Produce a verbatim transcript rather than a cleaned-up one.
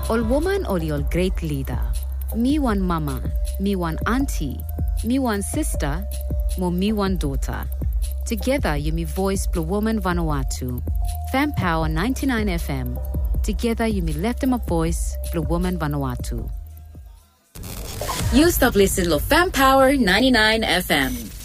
All woman or your great leader. Me one mama, me one auntie, me one sister, mo me one daughter. Together you me voice Blue Woman Vanuatu. Fan Power ninety-nine F M. Together you me left them a voice Blue Woman Vanuatu. You stop listening to Fan Power ninety-nine F M.